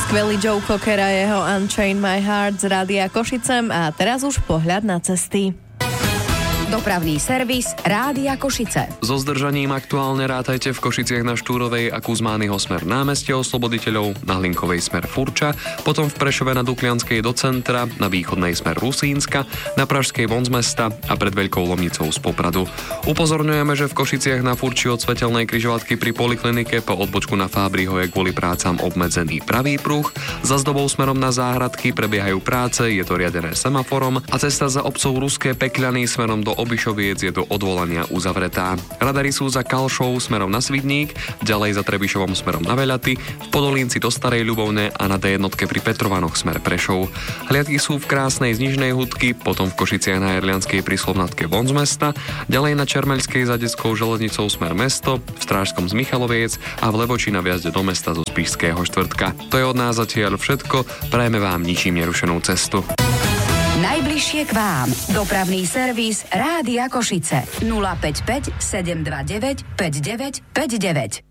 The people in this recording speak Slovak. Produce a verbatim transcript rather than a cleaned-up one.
Skvelý Joe Cocker a jeho Unchain My Heart z Rádia Košice a teraz už pohľad na cesty. Dopravný servis Rádia Košice. So zdržaním aktuálne rátajte v Košiciach na Štúrovej a Kuzmányho smer Námestie Osloboditeľov, na Hlinkovej smer Furča, potom v Prešove na Duklianskej do centra, na Východnej smer Rusínska, na Pražskej von z mesta a pred Veľkou Lomnicou z Popradu. Upozorňujeme, že v Košiciach na Furči od Svetelnej križovatky pri poliklinike po odbočku na Fábriho je kvôli prácam obmedzený pravý pruh. Za Zdobou smerom na Záhradky prebiehajú práce, je to riadené semaforom a cesta za obcov Ruské Pekľany smerom do Obišoviec je do odvolania uzavretá. Radary sú za Kalšou smerom na Svidník, ďalej za Trebišovom smerom na Veľaty, v Podolínci do Starej Ľubovne a na dé jednotke pri Petrovanoch smer Prešov. Hliadky sú v Krásnej z Nižnej Hudky, potom v Košiciach na Jerlianskej pri Slovnatke von z mesta, ďalej na Čermeľskej za Detskou železnicou smer mesto, v Strážskom z Michaloviec a v Levoči na vjazde do mesta zo Spišského štvrtka. To je od nás zatiaľ všetko, prajeme vám ničím nerušenú cestu. Najbližšie k vám. Dopravný servis Rádia Košice. nula päť päť sedem dva deväť päť deväť päť deväť.